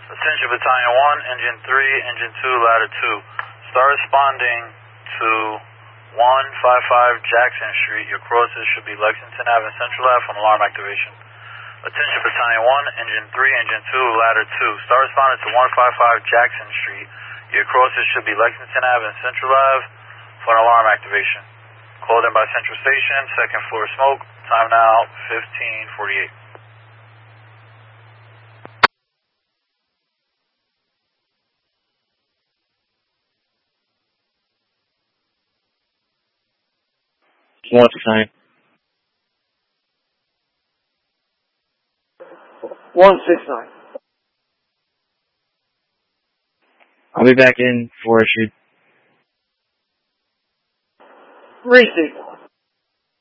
Attention Battalion 1, Engine 3, Engine 2, Ladder 2. Start responding to 155 Jackson Street. Your crosses should be Lexington Ave and Central Ave on alarm activation. Attention Battalion 1, Engine 3, Engine 2, Ladder 2. Start responding to 155 Jackson Street. Your crosses should be Lexington Ave and Central Ave for an alarm activation. Called in by Central Station, second floor smoke. Time now 15:48. What's the time? 169. I'll be back in 4 issued. Receive.